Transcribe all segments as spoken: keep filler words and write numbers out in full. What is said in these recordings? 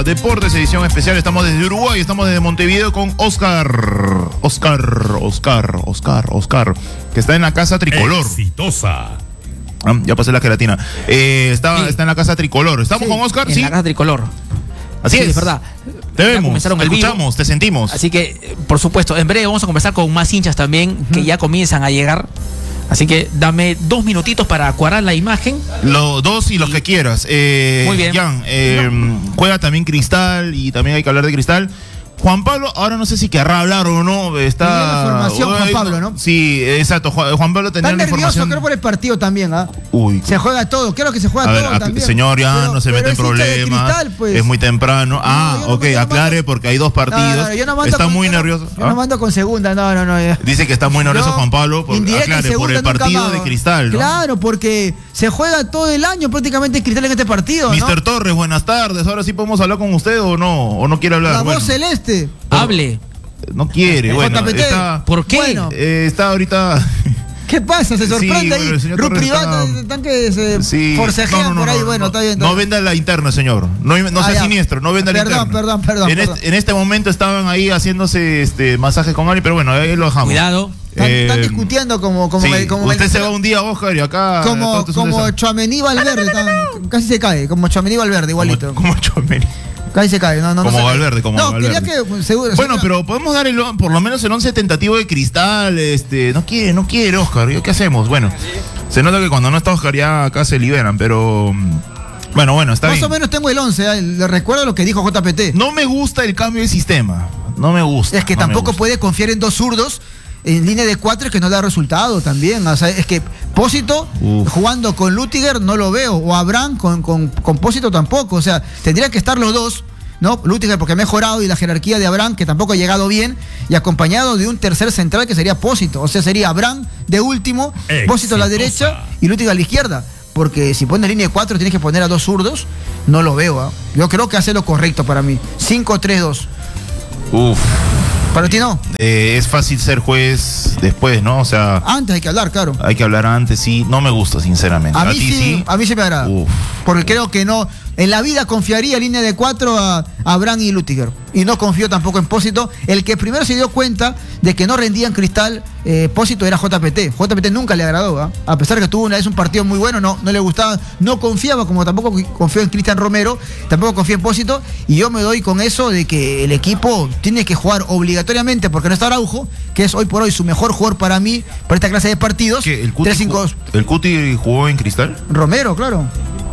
Deportes, edición especial. Estamos desde Uruguay, estamos desde Montevideo con Oscar. Oscar, Oscar, Oscar, Oscar, que está en la casa tricolor. Exitosa. Ah, ya pasé la gelatina. Eh, está, Sí. está en la casa tricolor. ¿Estamos Sí, con Oscar? en Sí. la casa tricolor. Así Sí, es. es verdad. Te Ya vemos, comenzaron te el vivo. escuchamos, te sentimos. Así que, eh, por supuesto, en breve vamos a conversar con más hinchas también que ya comienzan a llegar. Así que dame dos minutitos para cuadrar la imagen. Los dos y los que quieras. Eh, Muy bien. Jan, eh, juega también Cristal y también hay que hablar de Cristal. Juan Pablo, ahora no sé si querrá hablar o no. Está. Tenía la formación, Juan Pablo, ¿no? Sí, exacto. Juan, Juan Pablo tenía Está la nervioso, información. creo, por el partido también, ¿ah? Uy. Se juega todo, creo que se juega A ver, todo ac- también. señor, ya Pero- no se pero mete en es hincha de problemas. Cristal, pues. Es muy temprano. Ah, yo no- ok, yo no aclare mando- porque hay dos No, partidos. no, no, yo no mando Está con- muy yo no- nervioso. Yo ¿Ah? no mando con segunda, no, no, no. ya. Dice que está muy nervioso No, Juan Pablo. Por, indirecta y aclare, por segunda el nunca partido más. de Cristal, ¿no? Claro, porque se juega todo el año prácticamente Cristal en este partido, ¿no? mister Torres, buenas tardes. Ahora sí podemos hablar con usted o no, o no quiere hablar. La Bueno, voz celeste. Hable. no quiere, bueno, J P T. está, ¿Por qué? Bueno. eh, está ahorita. ¿Qué pasa? Se sorprende Sí, bueno, ahí. el señor Ru Torres privado, está- están que se Sí. forcejean No, no, no, por ahí. no, bueno, no, está bien. está No bien. venda la interna, señor. No, no Ah, sea ya. siniestro, no venda la Perdón, interna. perdón, perdón, En, perdón. Este, en este momento estaban ahí haciéndose este masaje con alguien, pero bueno, ahí lo dejamos. Cuidado. Están, Eh, están discutiendo como, como, sí, me- como usted se Venezuela- va un día, Oscar, y acá. todo como, esto es un como desastre. Chuamení Valverde, están- casi se cae, como Chuamení Valverde, igualito. Como, como Chomeni. Casi se cae, no, no. no Como se cae. Valverde, como no, Valverde. quería que, pues, seguro, Bueno, seguro- pero podemos dar el, on- por lo menos el once tentativo de Cristal. Este, no quiere, no quiere, Oscar. ¿Qué hacemos? Bueno, se nota que cuando no está Oscar ya acá se liberan, pero. mm, Bueno, bueno, está más bien. o menos tengo el once, ¿eh? Le recuerdo lo que dijo J P T. No me gusta el cambio de sistema. No me gusta. es que no me tampoco gusta. puede confiar en dos zurdos en línea de cuatro que no da resultado también. O sea, es que Pósito Uf. jugando con Lutiger no lo veo, o Abraham con, con, con Pósito tampoco. O sea, tendría que estar los dos, ¿no? Lutiger porque ha mejorado y la jerarquía de Abraham, que tampoco ha llegado bien, y acompañado de un tercer central que sería Pósito. O sea, sería Abraham de último, Pósito a la Exitosa. derecha y Lutiger a la izquierda. Porque si pones línea de cuatro tienes que poner a dos zurdos, no lo veo. ¿ah? Yo creo que hace lo correcto para mí. cinco tres dos. Uf. Para ti no. Eh, es fácil ser juez después, ¿no? O sea, Antes hay que hablar, claro. hay que hablar antes, sí. No me gusta, sinceramente. A mí ti sí, a mí sí me agrada. Uf. Porque creo que no, en la vida confiaría línea de cuatro a, a Abraham y Lutiger. Y no confío tampoco en Pósito. El que primero se dio cuenta de que no rendía en Cristal, eh, Pósito era J P T. J P T nunca le agradó, ¿ah? A pesar que tuvo una vez un partido muy bueno, no, no le gustaba, no confiaba, como tampoco confió en Cristian Romero, tampoco confía en Pósito. Y yo me doy con eso de que el equipo tiene que jugar obligatoriamente, porque no está Araujo, que es hoy por hoy su mejor jugador para mí, para esta clase de partidos. ¿Qué? ¿El Cuti, tres cinco dos. jugó, ¿El Cuti jugó en Cristal? Romero, claro.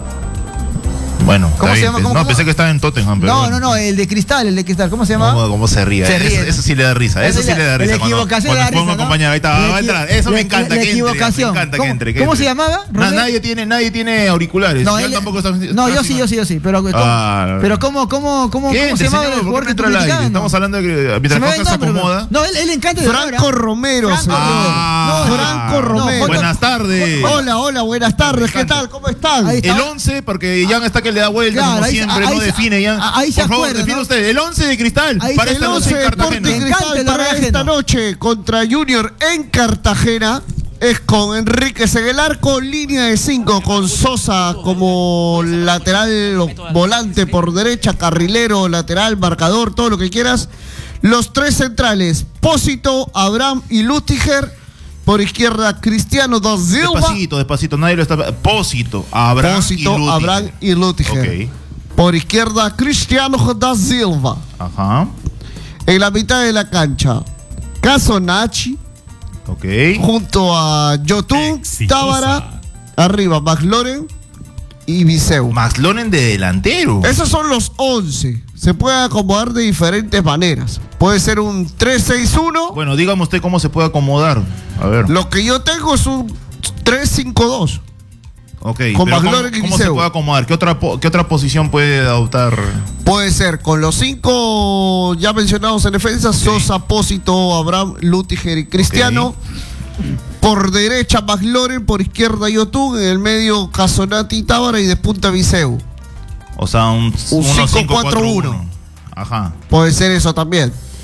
Bueno, ¿Cómo está se bien. llama? ¿Cómo- no, cómo? pensé que estaba en Tottenham, pero No, bueno. no, no, el de Cristal, el de Cristal. ¿Cómo se llama? ¿Cómo, cómo se ríe? Se ríe. Eso, eso sí le da risa. Eso Esa sí es le la- da la risa. Cuando, equivocación le cuando da pongo risa, ¿no? acompañar, ahí está, La va a equi- entrar. Eso la me equi- encanta la que entre. Me equivocación. encanta que ¿Cómo- entre. que cómo entre. se llamaba, Na- Romero? nadie tiene, nadie tiene auriculares. No, Yo él- tampoco está- no, yo sí, yo sí, yo sí. Pero, ¿cómo, Ah. pero ¿cómo, cómo, cómo, ¿Qué? cómo se llamaba el Señor, ¿por jugador qué que entra tú al aire? criticabas? Estamos hablando de que Se mientras me va Oscar el se nombre, pero- acomoda. No, él, él le encanta de Franco ahora. Romero, Franco señor. Ah. No, Franco no, Romero. J- Buenas tardes. Hola, hola, buenas tardes. ¿Qué tal? ¿Cómo están? Ahí está. El once, porque Jan está que le da vuelta, Claro, como ahí- siempre, ahí no se- define Jan. ahí se Por favor, acuerda, define ¿no? usted. El once de Cristal Ahí para se- esta El noche once en Deportes Cartagena. Me encanta Cristal el para Cartagena. esta noche contra Junior en Cartagena es con Enríquez en el arco, línea de cinco con Sosa como lateral o volante por derecha, carrilero, lateral, marcador, todo lo que quieras. Los tres centrales, Pósito, Abraham y Lutiger. Por izquierda, Cristiano da Silva. Despacito, despacito, nadie lo está. Pósito, Abraham Pósito, y Lutiger. Abraham y Lutiger. Ok. Por izquierda, Cristiano da Silva. Ajá. En la mitad de la cancha, Casonachi, Ok. junto a Yotun, Exitosa. Tábara, arriba McLaurin y Viseu. Maslonen de delantero. Esos son los once. Se puede acomodar de diferentes maneras. Puede ser un tres seis uno. Bueno, dígame usted cómo se puede acomodar. A ver. Lo que yo tengo es un tres cinco dos. Ok. con pero ¿cómo, Maslonen y cómo se Viseu. puede acomodar? ¿Qué otra, po- ¿Qué otra posición puede adoptar? Puede ser con los cinco ya mencionados en defensa: Sosa, Pósito, Abraham, Lutiger y Cristiano. Ok. Por derecha, McLaurin, por izquierda, Yotun, en el medio, Casonati y Tábara y de punta Viseu. O sea, un, Un uno, cinco cuatro uno. Ajá. Puede ser eso también.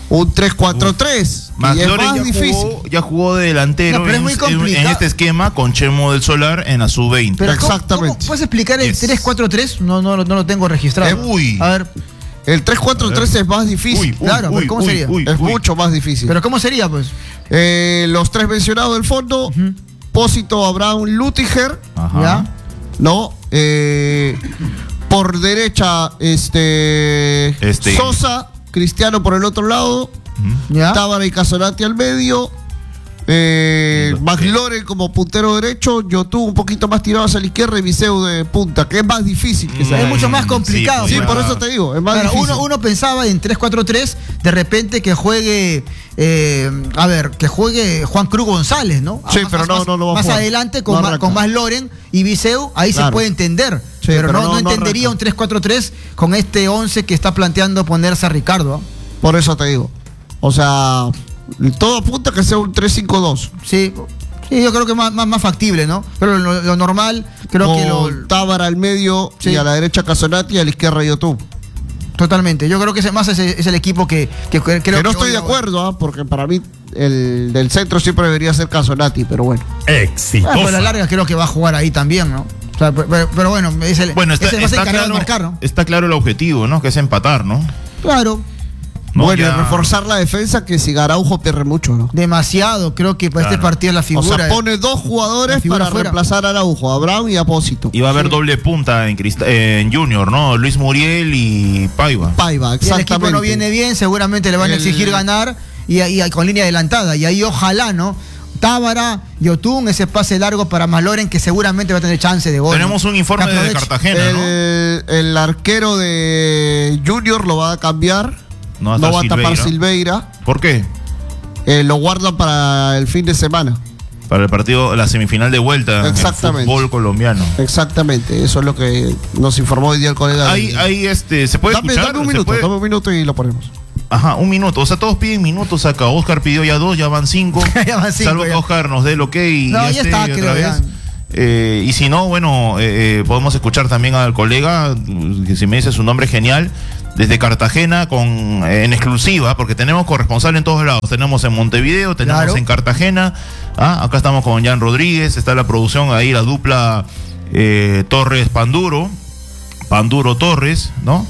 un tres cuatro tres. Más Y es Loren más ya difícil. jugó, ya jugó de delantero No, pero es en, muy en- complicado. en este esquema con Chemo del Solar en la sub veinte. Pero ¿cómo- Exactamente. ¿cómo ¿Puedes explicar el Yes. tres cuatro tres? No, no, no lo tengo registrado. Eh, uy. A ver, El tres cuatro tres es más difícil. Uy, claro, pero ¿cómo sería? es mucho más difícil. pero ¿cómo sería, pues? Eh, los tres mencionados del fondo, Pósito, Abraham, Lutiger, Ajá. ¿Ya? ¿no? Eh, por derecha, este, Este. Sosa, Cristiano por el otro lado, ¿Ya? Tábara y Casonati al medio, eh, McLaurin como puntero derecho, Yotú un poquito más tirado hacia la izquierda y Viseu de punta, que es más difícil que Mm, sea. Es mucho más complicado. Sí, pues, por ya. eso te digo, es más Claro, difícil. uno, uno pensaba en tres cuatro tres, de repente que juegue, eh, a ver, que juegue Juan Cruz González, ¿no? Sí, Más- pero no, más- no lo va a Más jugar. adelante con, No más, arranca. con más Loren y Viseu, ahí se Claro. puede entender. Sí, pero, pero no, no- no no entendería arranca. un tres cuatro tres con este once que está planteando ponerse a Ricardo. ¿ah? Por eso te digo. O sea, todo apunta a que sea un tres cinco dos. Sí, sí, yo creo que más, más, más factible, ¿no? Pero lo, lo normal, creo que lo. Con Tábara al medio Sí. y a la derecha Casonati y a la izquierda Yotú. Totalmente. Yo creo que ese, más es, es el equipo que, que creo Que no estoy hoy- de acuerdo, ¿ah? Porque para mí el del centro siempre debería ser Casonati, pero bueno. Ah, pero a la larga creo que va a jugar ahí también, ¿no? O sea, pero, pero- pero bueno, es el, Bueno, está, ese va a ser está encargado claro, de marcar, ¿no? está claro el objetivo, ¿no? Que es empatar, ¿no? Claro, No, bueno, ya- y reforzar la defensa, que si Araujo pierde mucho, ¿no? demasiado. Creo que para este Claro. partido la O figura. sea, pone dos la jugadores figura para fuera. reemplazar a Araujo, a Abraham y a Pósito. Y va a haber doble punta en, Crista- en Junior, ¿no? Luis Muriel y Paiva. Paiva, Y el equipo exactamente. no viene bien, seguramente le van a El- exigir ganar y, y- y con línea adelantada. Y ahí ojalá, ¿no? Tábara, Yotún, ese pase largo para Maloren que seguramente va a tener chance de gol. Tenemos ¿no? un informe Que de aproveche. Cartagena, ¿no? El, el arquero de Junior lo va a cambiar. No No va a va estar a tapar Silveira. Silveira. ¿Por qué? Eh, lo guardan para el fin de semana. Para el partido, la semifinal de vuelta del Exactamente. fútbol colombiano. Exactamente, eso es lo que nos informó hoy día el colega. Ahí, ahí este, ¿se puede dame, escuchar? dame un ¿Se minuto, puede? dame un minuto y lo ponemos. Ajá, un minuto. O sea, todos piden minutos acá. Oscar pidió ya dos, ya van cinco. Ya van cinco, Salvo que ya. Oscar nos dé el ok y No, ya ya esté está, otra creo, vez. ya. Eh, y si no, bueno, eh, eh, podemos escuchar también al colega, que si me dice su nombre genial, desde Cartagena con eh, en exclusiva, porque tenemos corresponsal en todos lados. Tenemos en Montevideo, tenemos Claro. en Cartagena. Ah, acá estamos con Jan Rodríguez, está la producción ahí, la dupla eh, Torres-Panduro, Panduro-Torres, ¿no?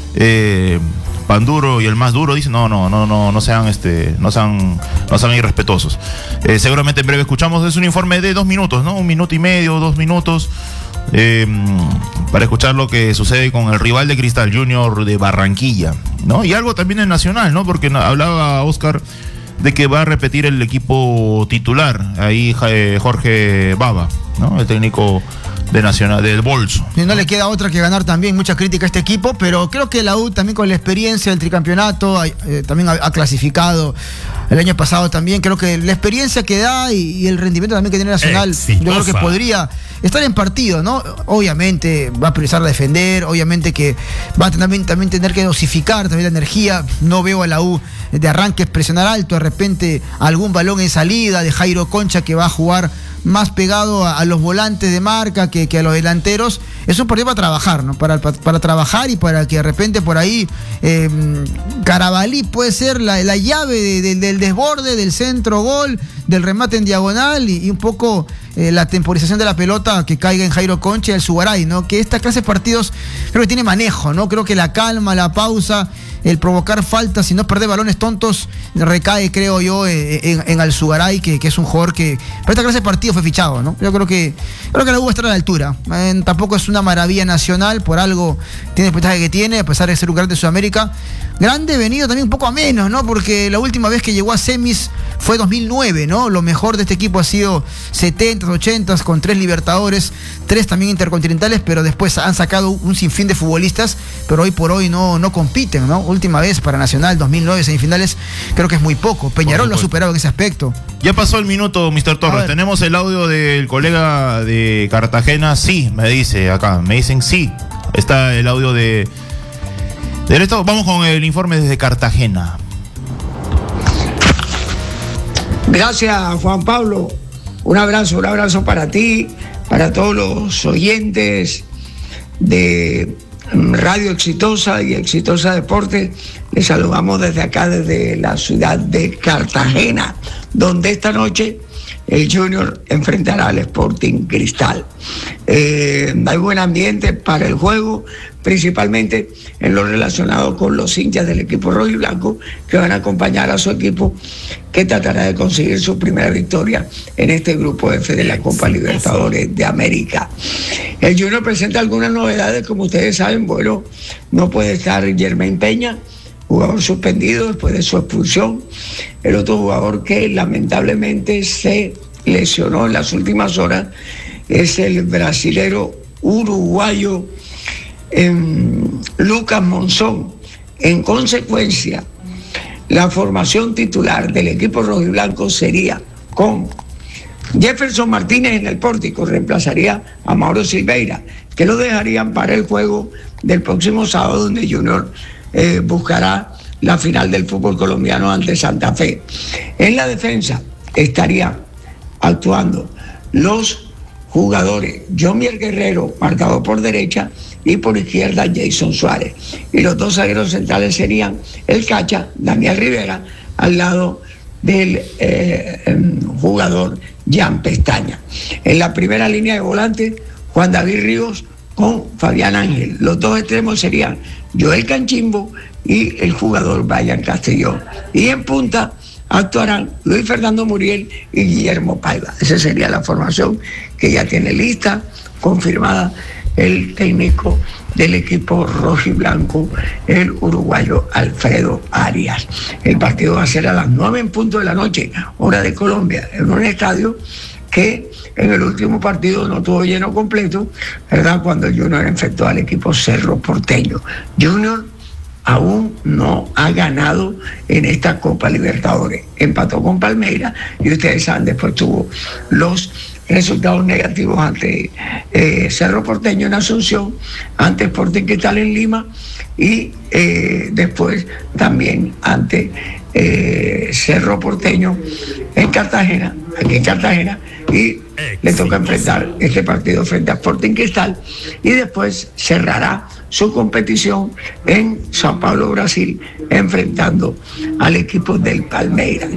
Eh, Panduro y el más duro dice no no no no no sean este no sean no sean irrespetuosos. Eh, seguramente en breve escuchamos, es un informe de dos minutos, ¿no? Un minuto y medio, dos minutos eh, para escuchar lo que sucede con el rival de Cristal, Junior de Barranquilla, ¿no? Y algo también en Nacional, ¿no? Porque no- hablaba Oscar de que va a repetir el equipo titular ahí eh, Jorge Baba, ¿no? El técnico de Nacional del Bolso. Y no le queda otra que ganar también, mucha crítica a este equipo, pero creo que la U también con la experiencia del tricampeonato, eh, también ha, ha clasificado el año pasado también, creo que la experiencia que da y, y el rendimiento también que tiene Nacional, yo creo que podría estar en partido, ¿no? Obviamente va a priorizar a defender, obviamente que va a también, también tener que dosificar también la energía, no veo a la U de arranque presionar alto, de repente algún balón en salida de Jairo Concha que va a jugar más pegado a, a los volantes de marca que, que a los delanteros. Es un partido para trabajar, ¿no? Para, para, para trabajar y para que de repente por ahí eh, Carabalí puede ser la, la llave de, de, del desborde, del centro gol, del remate en diagonal y, y un poco eh, la temporización de la pelota que caiga en Jairo Concha y el Sugaray, ¿no? Que esta clase de partidos creo que tiene manejo, ¿no? Creo que la calma, la pausa, el provocar faltas y no perder balones tontos recae, creo yo, eh, en, en Alzugaray, que, que es un jugador que para esta clase de partidos fue fichado, ¿no? Yo creo que creo que la U va a estar a la altura. Eh, tampoco es una maravilla nacional, por algo tiene el puntaje que tiene, a pesar de ser un grande de Sudamérica. Grande venido también un poco a menos, ¿no? Porque la última vez que llegó a semis fue dos mil nueve, ¿no? Lo mejor de este equipo ha sido setentas, ochentas, con tres Libertadores, tres también intercontinentales, pero después han sacado un sinfín de futbolistas, pero hoy por hoy no, no compiten, ¿no? Última vez para Nacional, dos mil nueve, semifinales, creo que es muy poco. Peñarol lo ha superado en ese aspecto. Ya pasó el minuto, mister Torres. Tenemos el audio del colega de Cartagena. Sí, me dice acá. Me dicen sí. Está el audio de... de esto. Vamos con el informe desde Cartagena. Gracias, Juan Pablo. Un abrazo, un abrazo para ti, para todos los oyentes de Radio Exitosa y Exitosa Deportes. Les saludamos desde acá, desde la ciudad de Cartagena, donde esta noche el Junior enfrentará al Sporting Cristal. Eh, hay buen ambiente para el juego, principalmente en lo relacionado con los hinchas del equipo rojo y blanco, que van a acompañar a su equipo, que tratará de conseguir su primera victoria en este grupo F de la Copa Libertadores de América. El Junior presenta algunas novedades, como ustedes saben. Bueno, no puede estar Germain Peña, jugador suspendido después de su expulsión. El otro jugador que lamentablemente se lesionó en las últimas horas es el brasilero uruguayo eh, Lucas Monzón. En consecuencia, la formación titular del equipo rojiblanco sería con Jefferson Martínez en el pórtico, reemplazaría a Mauro Silveira, que lo dejarían para el juego del próximo sábado, donde Junior eh, buscará la final del fútbol colombiano ante Santa Fe. En la defensa estarían actuando los jugadores Jomier Guerrero, marcado por derecha, y por izquierda Jason Suárez. Y los dos zagueros centrales serían el Cacha, Daniel Rivera, al lado del eh, jugador Jan Pestaña. En la primera línea de volantes, Juan David Ríos con Fabián Ángel. Los dos extremos serían Joel Canchimbo y el jugador Brian Castellón. Y en punta actuarán Luis Fernando Muriel y Guillermo Paiva. Esa sería la formación que ya tiene lista, confirmada el técnico del equipo rojiblanco, el uruguayo Alfredo Arias. El partido va a ser a las nueve en punto de la noche, hora de Colombia, en un estadio que en el último partido no tuvo lleno completo, ¿verdad?, cuando el Junior enfrentó al equipo Cerro Porteño. Junior aún no ha ganado en esta Copa Libertadores. Empató con Palmeiras y ustedes saben, después tuvo los resultados negativos ante eh, Cerro Porteño en Asunción, ante Sporting Cristal en Lima y eh, después también ante eh, Cerro Porteño en Cartagena, aquí en Cartagena, y le toca enfrentar este partido frente a Sporting Cristal y después cerrará su competición en Sao Paulo, Brasil, enfrentando al equipo del Palmeiras.